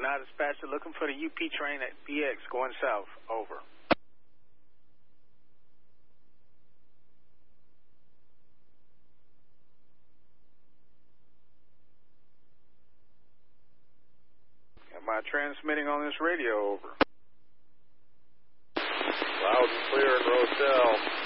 Now dispatcher looking for the UP train at BX going south. Over. Am I transmitting on this radio? Over. Loud and clear in Roselle.